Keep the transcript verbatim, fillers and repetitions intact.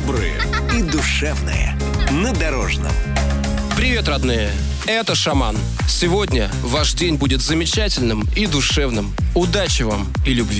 добрые и душевные на Дорожном. Привет, родные! Это Шаман. Сегодня ваш день будет замечательным и душевным. Удачи вам и любви!